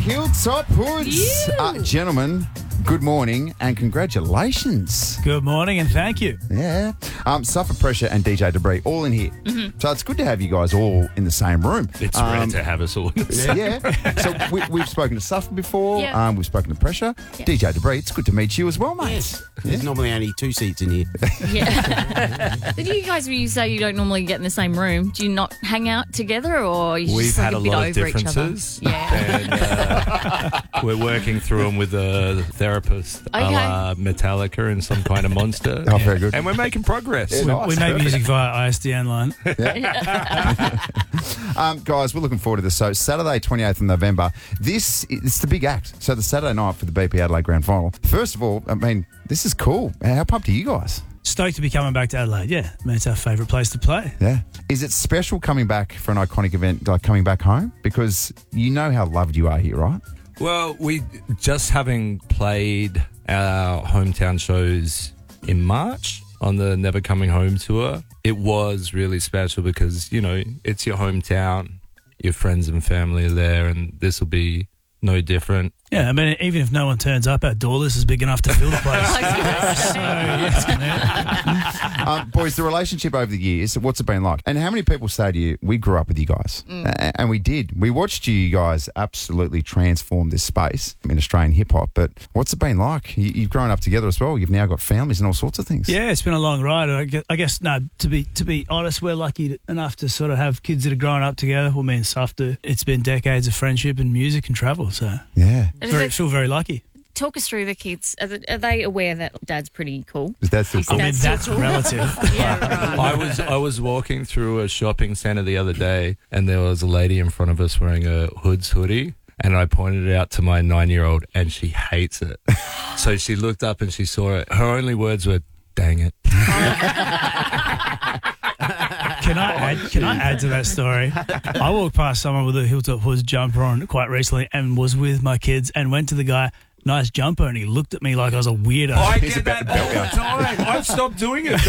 Hilltop Hoods. Gentlemen, good morning and congratulations. Good morning and thank you. Yeah. Suffer Pressure and DJ Debris all in here. So it's good to have you guys all in the same room. It's rare to have us all in the same Yeah. So we've spoken to Suffer before. Yeah. We've spoken to Pressure. Yeah. DJ Debris, it's good to meet you as well, mate. Yes. There's normally only 2 seats in here. Yeah. Did you guys, when you say you don't normally get in the same room, do you not hang out together or you We've just had like a bit lot of over each other? differences, Yeah. and we're working through them with a therapist, a la Metallica and some kind of monster. Oh, very good. And we're making progress. Yeah, We make music via ISDN line. Guys, we're looking forward to this. So Saturday, 28th of November. It's the big act. So the Saturday night for the BP Adelaide Grand Final. First of all, I mean, this is cool. How pumped are you guys? Stoked to be coming back to Adelaide, yeah. I mean, it's our favourite place to play. Yeah. Is it special coming back for an iconic event, like coming back home? Because you know how loved you are here, right? Well, we just having played our hometown shows in March on the Never Coming Home tour, it was really special because, you know, it's your hometown, your friends and family are there, and this will be no different. Yeah, I mean, even if no one turns up, our door list is big enough to fill the place. Boys, the relationship over the years, what's it been like? And how many people say to you, we grew up with you guys? And we did. We watched you guys absolutely transform this space in Australian hip-hop. But what's it been like? You've grown up together as well. You've now got families and all sorts of things. Yeah, it's been a long ride. I guess no, to be honest, we're lucky enough to sort of have kids that are growing up together. Well, me and Suf do. It's been decades of friendship and music and travel, so Yeah. feel very lucky. Talk us through the kids. Are they aware that Dad's pretty cool? Is that still Is cool? I mean, that's cool? relative. Yeah, right. I was walking through a shopping centre the other day, and there was a lady in front of us wearing a Hoods hoodie, and I pointed it out to my 9-year-old, and she hates it. So she looked up and she saw it. Her only words were, "Dang it." Can I add to that story? I walked past someone with a Hilltop Hoods jumper on quite recently and was with my kids and went to the guy, "Nice jumper," and he looked at me like I was a weirdo. I get that all the time. I've stopped doing it.